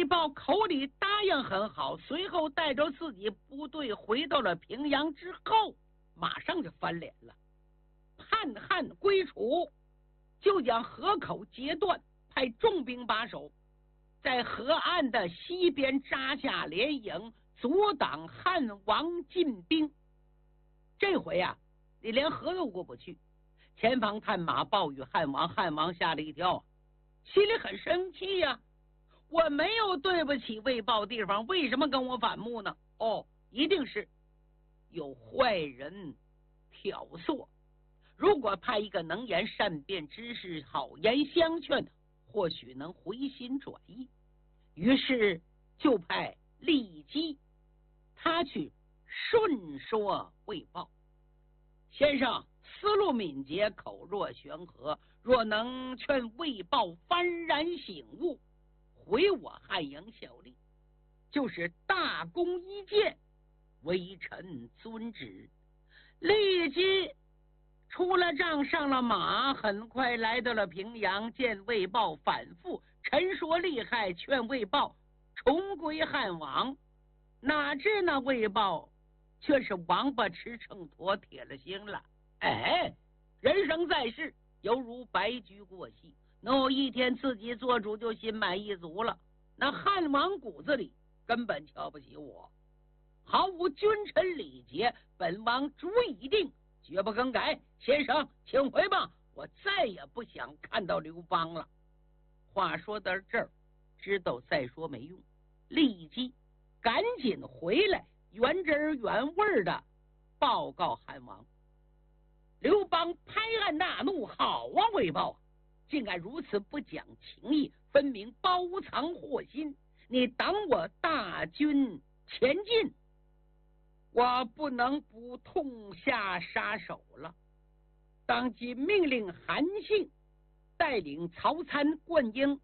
魏豹口里答应很好，随后带着自己部队回到了平阳之后，马上就翻脸了。叛汉归楚，就将河口截断，派重兵把守，在河岸的西边扎下连营，阻挡汉王进兵。这回啊，你连河都过不去。前方探马报与汉王，汉王吓了一跳，心里很生气呀。我没有对不起魏豹地方，为什么跟我反目呢？哦，一定是有坏人挑唆。如果派一个能言善辩之士好言相劝，或许能回心转意。于是就派骊姬他去顺说魏豹。先生思路敏捷，口若悬河，若能劝魏豹幡然醒悟，回我汉营效力，就是大功一件，微臣遵旨。立即出了帐，上了马，很快来到了平阳，见魏豹反复陈说厉害，劝魏豹重归汉王。哪知那魏豹却是王八吃秤砣，铁了心了。哎，人生在世犹如白驹过隙，能有一天自己做主就心满意足了。那汉王骨子里根本瞧不起我，毫无君臣礼节，本王主意已定，绝不更改。先生请回吧，我再也不想看到刘邦了。话说到这儿，知道再说没用，立即赶紧回来，原汁原味的报告汉王。刘邦拍案大怒，好啊，魏豹竟敢如此不讲情义，分明包藏祸心，你挡我大军前进，我不能不痛下杀手了。当即命令韩信带领曹参、灌婴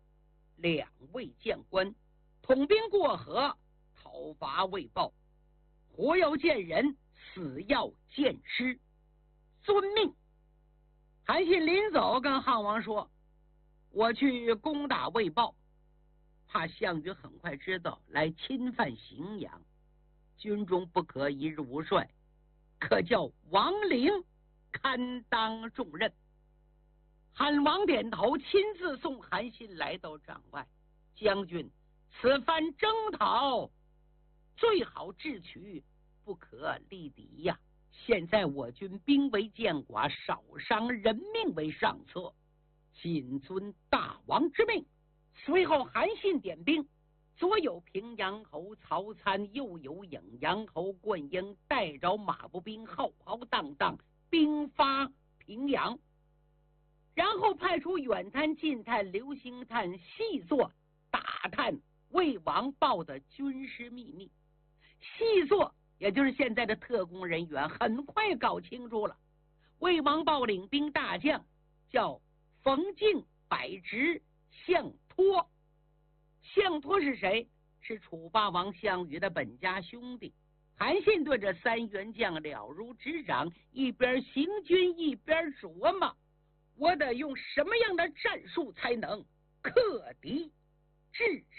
2位将官统兵过河，讨伐魏豹，活要见人，死要见尸，遵命。韩信临走跟汉王说，我去攻打魏豹，怕项羽很快知道来侵犯荥阳，军中不可一日无帅，可叫王陵堪当重任。汉王点头，亲自送韩信来到帐外。将军，此番征讨最好智取，不可力敌呀。现在我军兵为见寡，少伤人命为上策，谨遵大王之命。随后韩信点兵，左有平阳侯曹参，右有颍阳侯灌婴，带着马步兵浩浩荡荡兵发平阳，然后派出远探、近探、流星探、细作打探魏王豹的军师秘密。细作也就是现在的特工人员，很快搞清楚了魏王豹领兵大将叫冯敬、百直、项托。项托是谁？是楚霸王项羽的本家兄弟。韩信对这3员将了如指掌，一边行军一边琢磨，我得用什么样的战术才能克敌制